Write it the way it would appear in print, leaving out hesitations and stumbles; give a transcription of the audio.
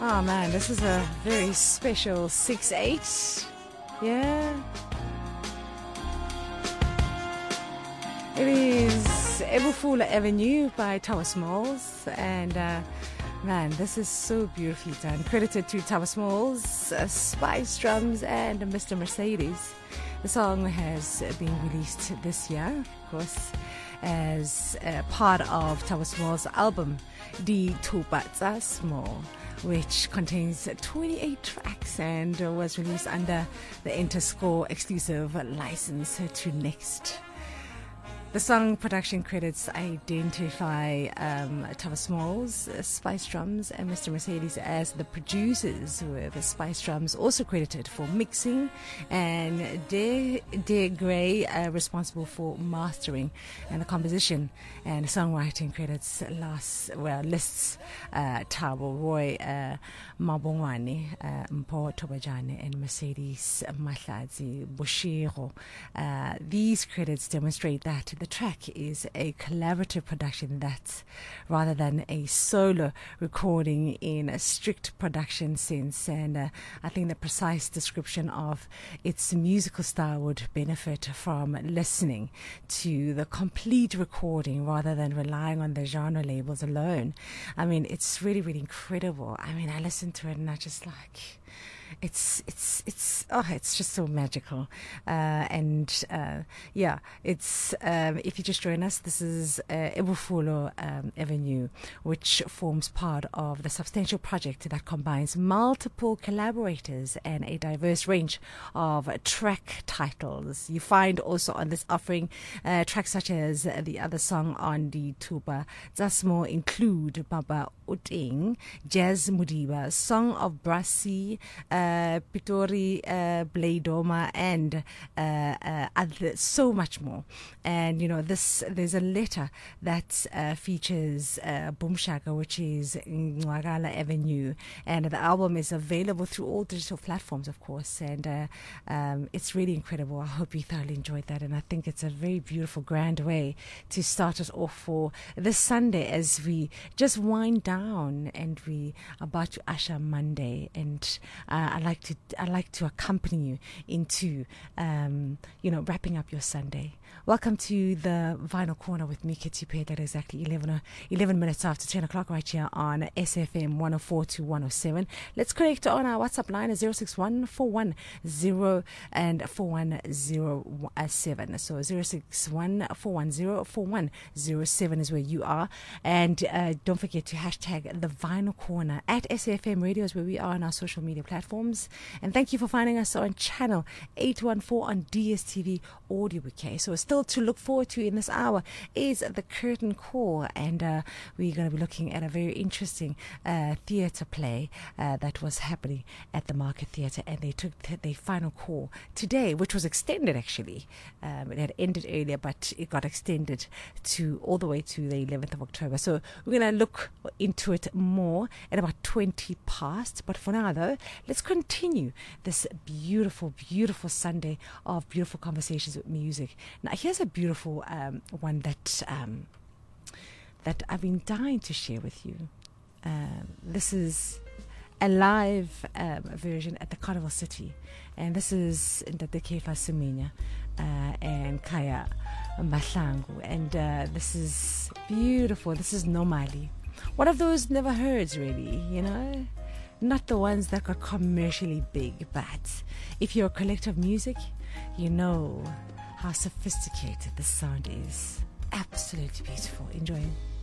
Oh man, this is a very special 6/8. Yeah. It is Ebufula Avenue by Tawa Smalls, and man, this is so beautifully done. Credited to Tawa Smalls, Spice Drums, and Mr. Mercedes. The song has been released this year, of course, as part of Tawa Smalls' album, Di Tubatsa Small, which contains 28 tracks and was released under the Interscore exclusive license to Next. The song production credits identify Tawa Smalls, Spice Drums, and Mr. Mercedes as the producers, with the Spice Drums also credited for mixing, and De Grey responsible for mastering and the composition. And songwriting credits lists Thabo Roy, Mabongwane, Mpho Tobajane, and Mercedes Mahlatsi Boshiro. These credits demonstrate that the track is a collaborative production, that's rather than a solo recording in a strict production sense. And I think the precise description of its musical style would benefit from listening to the complete recording rather than relying on the genre labels alone. I mean, it's really, really incredible. I mean, I listened to it and I just like... It's just so magical. It's if you just join us, this is Ebufula Avenue, which forms part of the substantial project that combines multiple collaborators and a diverse range of track titles. You find also on this offering tracks such as the other song on the Tuba Zasmo include Baba Uting, Jazz Mudiba, Song of Brasi, Pitori Bladoma, and so much more. And you know, there's a letter that features Boomshaka, which is Nwagala Avenue, and the album is available through all digital platforms, of course, and it's really incredible. I hope you thoroughly enjoyed that, and I think it's a very beautiful, grand way to start us off for this Sunday as we just wind down and we are about to usher Monday. And I like to accompany you into wrapping up your Sunday. Welcome to the Vinyl Corner with me, Kitty Pay. That is exactly 11 minutes after 10 o'clock right here on SFM 104 to 107. Let's connect on our WhatsApp line, 061 410 and 4107. So 061 410 4107 is where you are. And don't forget to hashtag the Vinyl Corner at SFM Radio is where we are on our social media platforms. And thank you for finding us on channel 814 on DSTV Audio Bouquet. So still to look forward to in this hour is the Curtain Call, and we're going to be looking at a very interesting theatre play that was happening at the Market Theatre, and they took their final call today, which was extended actually. It had ended earlier, but it got extended to all the way to the 11th of October. So we're going to look into it more at about 20 past. But for now, though, let's continue this beautiful, beautiful Sunday of beautiful conversations with music. Now, here's a beautiful one that I've been dying to share with you. This is a live version at the Carnival City, and this is Ndate Kefa Semenya and Kaya Mahlangu, and this is beautiful. This is Nomali, one of those never heards, really, you know, not the ones that got commercially big, but if you're a collector of music, you know how sophisticated the sound is. Absolutely beautiful. Enjoy.